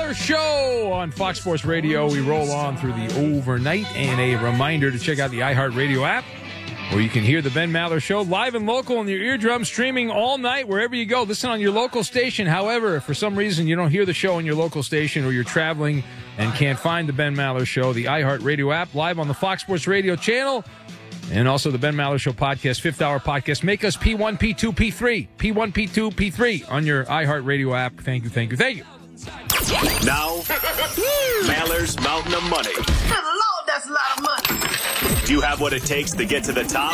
Maller Show on Fox Sports Radio. We roll on through the overnight, and a reminder to check out the iHeartRadio app, where you can hear the Ben Maller Show live and local in your eardrums, streaming all night wherever you go. Listen on your local station. However, if for some reason you don't hear the show on your local station, or you're traveling and can't find the Ben Maller Show, the iHeartRadio app, live on the Fox Sports Radio channel, and also the Ben Maller Show podcast, 5th Hour podcast. Make us P1, P2, P3. P1, P2, P3 on your iHeartRadio app. Thank you, thank you, thank you. Now, Maller's Mountain of Money. Good Lord, that's a lot of money. Do you have what it takes to get to the top?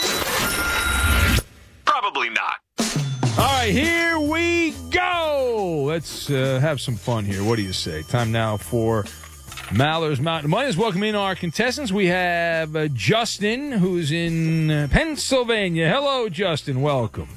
Probably not. All right, here we go. Let's have some fun here. What do you say? Time now for Maller's Mountain of Money. Let's welcome in our contestants. We have Justin, who's in Pennsylvania. Hello, Justin. Welcome.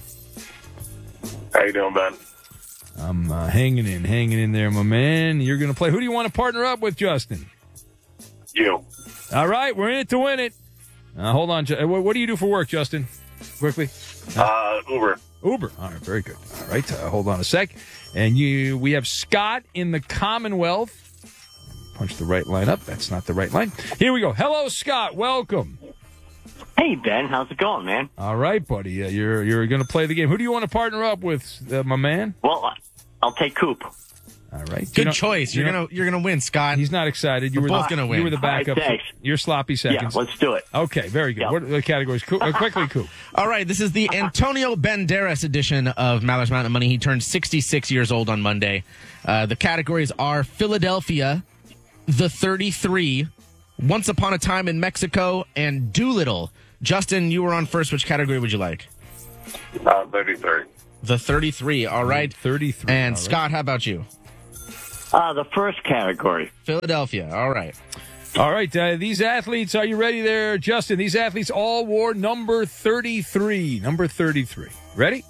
How you doing, Ben? I'm hanging in there, my man. You're going to play. Who do you want to partner up with, Justin? You. All right, we're in it to win it. Hold on. What do you do for work, Justin? Quickly. Uber. Uber. All right, very good. All right, hold on a sec. And we have Scott in the Commonwealth. Punch the right line up. That's not the right line. Here we go. Hello, Scott. Welcome. Hey, Ben. How's it going, man? All right, buddy. You're going to play the game. Who do you want to partner up with, my man? Well, I'll take Coop. All right. Good choice. You're gonna win, Scott. He's not excited. We're both gonna win. You were the backup. Thanks. You're sloppy seconds. Yeah, let's do it. Okay, very good. Yeah. What are the categories? Quickly, Coop. All right, this is the Antonio Banderas edition of Maller's Mountain of Money. He turned 66 years old on Monday. The categories are Philadelphia, The 33, Once Upon a Time in Mexico, and Doolittle. Justin, you were on first. Which category would you like? 33. The 33. All right. 33. And all right. Scott, how about you? The first category. Philadelphia. All right. All right, these athletes, are you ready there, Justin? These athletes all wore number 33. Number 33. Ready?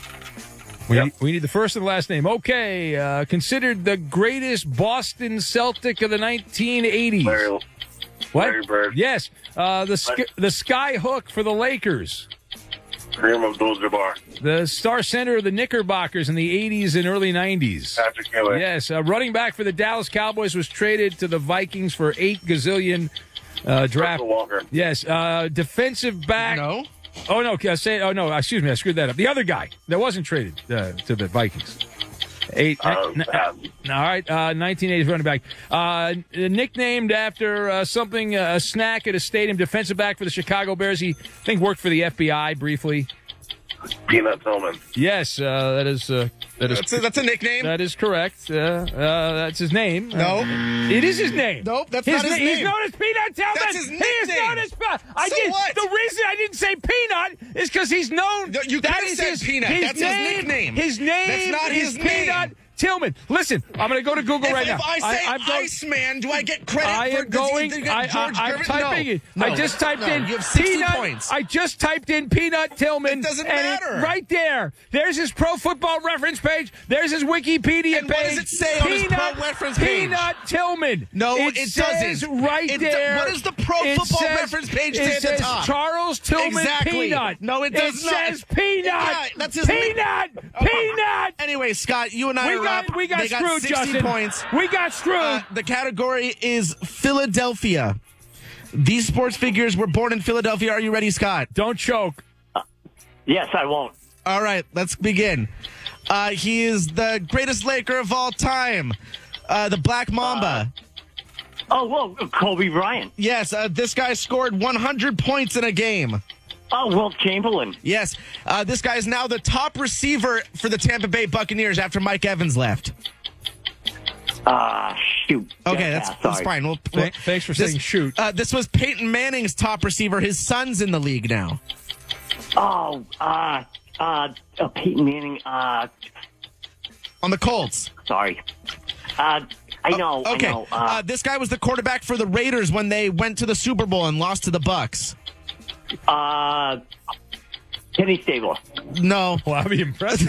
We need the first and last name. Okay, considered the greatest Boston Celtic of the 1980s. Larry Bird. Yes. The sky hook for the Lakers. Kareem Abdul-Jabbar. The star center of the Knickerbockers in the 80s and early 90s. Patrick Ewing. Yes. Running back for the Dallas Cowboys was traded to the Vikings for $8 gazillion draft. Russell Walker. Yes. Defensive back. No. Oh, no. Excuse me. I screwed that up. The other guy that wasn't traded to the Vikings. All right, 1980s running back. Nicknamed after a snack at a stadium, defensive back for the Chicago Bears. He, I think, worked for the FBI briefly. Peanut Tillman. Yes, that's a nickname. That is correct. That's his name. No. It is his name. Nope, that's not his name. He's known as Peanut Tillman. That's his He is nickname. known as What? The reason I didn't say Peanut is because he's known. No, you could have said Peanut. That's his nickname. His name That's not is his name. Peanut Tillman. Listen, I'm going to go to Google right now. If I say Iceman, do I get credit I for am going. George I'm Gervin? typing it. No. I just typed in You have 60 Peanut. points. I just typed in Peanut Tillman. It doesn't and matter. right there. There's his Pro Football Reference page. There's his Wikipedia And page. what does it say on his Pro Reference page? Peanut Tillman. No, it says doesn't. right there. What does the Pro Football Reference page say it at the says top? Charles Tillman Exactly. Peanut. No, it does not. It says Peanut. Yeah, that's his Peanut. Peanut. Anyway, Scott, you and I are up. We got They screwed, 60 Justin. points. We got screwed. The category is Philadelphia. These sports figures were born in Philadelphia. Are you ready, Scott? Don't choke. Yes, I won't. All right, let's begin. He is the greatest Laker of all time. The Black Mamba. Kobe Bryant. Yes, this guy scored 100 points in a game. Wilt Chamberlain. Yes, this guy is now the top receiver for the Tampa Bay Buccaneers after Mike Evans left. Shoot. Okay, that's fine. Thanks for saying shoot. This was Peyton Manning's top receiver. His son's in the league now. Peyton Manning. On the Colts. Sorry. I know. Okay. I know. This guy was the quarterback for the Raiders when they went to the Super Bowl and lost to the Bucks. Kenny Stabler. No. Well, that'd be impressive. All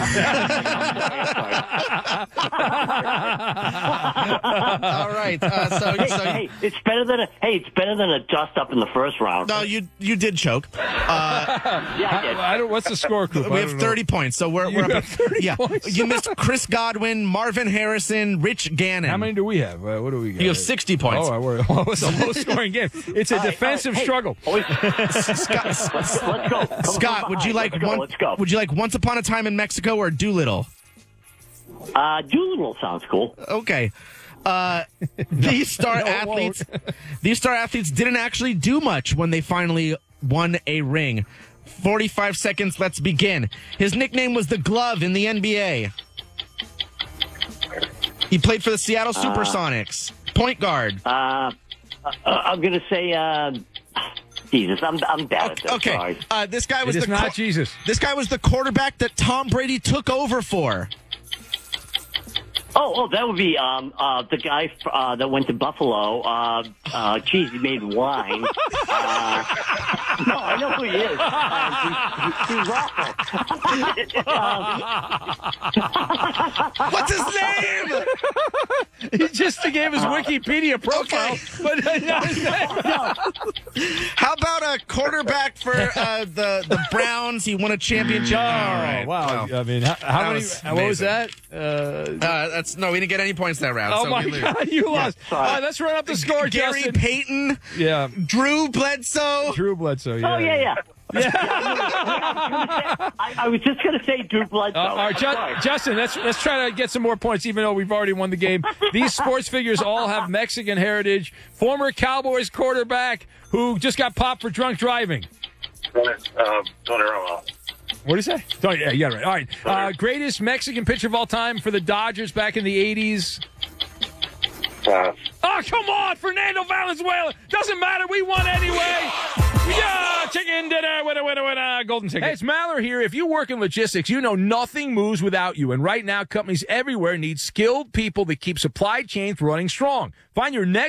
right. Hey, it's better than a dust up in the first round. No, you did choke. Yeah, I did. What's the score, Coop? We have 30 points, so we're You up. have 30 points? You missed Chris Godwin, Marvin Harrison, Rich Gannon. How many do we have? What do we got? You have 60 points. Oh, it's a low-scoring game. It's a defensive struggle. Let's go. Scott, would you like Let's go. Would you like Once Upon a Time in Mexico or Doolittle? Doolittle sounds cool. Okay. These star athletes didn't actually do much when they finally won a ring. 45 seconds, let's begin. His nickname was the Glove in the NBA. He played for the Seattle Supersonics. Point guard. I'm gonna say Jesus. I'm bad at this. Okay. Sorry. This guy was It is not Jesus. This guy was the quarterback that Tom Brady took over for. Oh, that would be the guy that went to Buffalo. He made wine. No, I know who he is. He's awful. What's his name? He just gave his Wikipedia profile, but not his name. How about a quarterback for the Browns? He won a championship. All right. Wow. Well, I mean, how many? was What was amazing. that? No, we didn't get any points that round. Oh so my we lose. God, you lost. All right, let's run up the score, Gary Justin. Payton, Yeah, Drew Bledsoe. Drew Bledsoe. Yeah. Oh yeah. I was just gonna say Drew Bledsoe. All right, Justin, let's try to get some more points, even though we've already won the game. These sports figures all have Mexican heritage. Former Cowboys quarterback who just got popped for drunk driving. Tony Romo. What did he say? Oh, yeah, right. All right. Greatest Mexican pitcher of all time for the Dodgers back in the 80s. Oh, come on, Fernando Valenzuela. Doesn't matter. We won anyway. Yeah, chicken dinner, winner, golden ticket. Hey, it's Maller here. If you work in logistics, you know nothing moves without you. And right now, companies everywhere need skilled people that keep supply chains running strong. Find your next